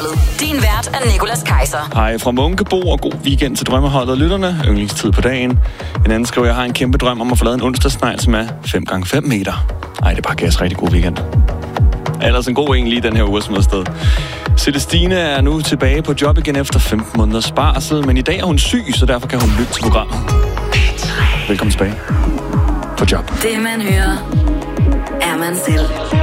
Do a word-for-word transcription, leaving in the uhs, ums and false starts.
Din vært er Nicolas Kaiser. Hej fra Munkebo, og god weekend til drømmeholdet og lytterne. Yndlingstid på dagen. En anden skriver, jeg har en kæmpe drøm om at få lavet en onsdagsnegl, som er fem gange fem meter. Ej, det er bare gas rigtig god weekend. Ellers en god en lige den her uge som sted. Celestine er nu tilbage på job igen efter femten måneders barsel, men i dag er hun syg, så derfor kan hun lytte til programmet. Velkommen tilbage på job. Det man hører, er man selv.